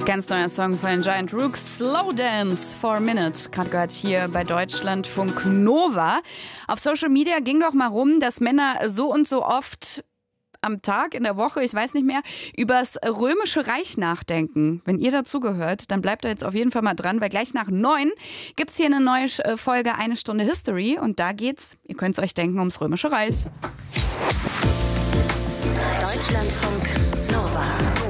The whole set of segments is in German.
Ganz neuer Song von den Giant Rooks, Slow Dance for a Minute, gerade gehört hier bei Deutschlandfunk Nova. Auf Social Media ging doch mal rum, dass Männer so und so oft am Tag, in der Woche, ich weiß nicht mehr, übers Römische Reich nachdenken. Wenn ihr dazugehört, dann bleibt da jetzt auf jeden Fall mal dran, weil gleich nach 9 gibt's hier eine neue Folge Eine Stunde History und da geht's, ihr könnt's euch denken, ums Römische Reich. Deutschlandfunk Nova.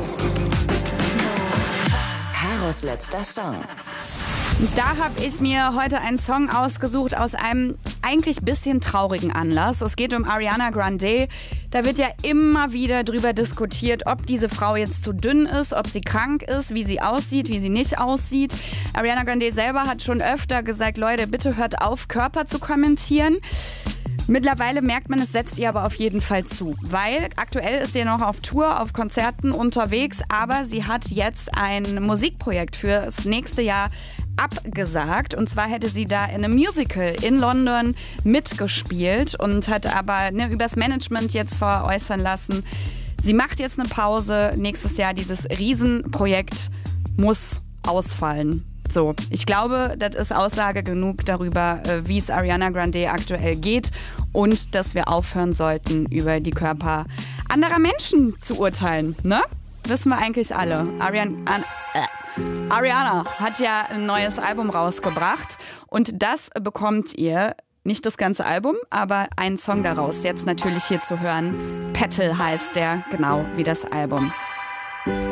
Karos letzter Song. Da habe ich mir heute einen Song ausgesucht aus einem eigentlich bisschen traurigen Anlass. Es geht um Ariana Grande. Da wird ja immer wieder drüber diskutiert, ob diese Frau jetzt zu dünn ist, ob sie krank ist, wie sie aussieht, wie sie nicht aussieht. Ariana Grande selber hat schon öfter gesagt, Leute, bitte hört auf, Körper zu kommentieren. Mittlerweile merkt man, es setzt ihr aber auf jeden Fall zu, weil aktuell ist sie noch auf Tour, auf Konzerten unterwegs, aber sie hat jetzt ein Musikprojekt für das nächste Jahr abgesagt. Und zwar hätte sie da in einem Musical in London mitgespielt und hat aber übers Management jetzt veräußern lassen, sie macht jetzt eine Pause. Nächstes Jahr dieses Riesenprojekt muss ausfallen. So, ich glaube, das ist Aussage genug darüber, wie es Ariana Grande aktuell geht und dass wir aufhören sollten, über die Körper anderer Menschen zu urteilen, ne? Wissen wir eigentlich alle. Ariana hat ja ein neues Album rausgebracht und das bekommt ihr, nicht das ganze Album, aber einen Song daraus, jetzt natürlich hier zu hören. Petal heißt der, genau wie das Album.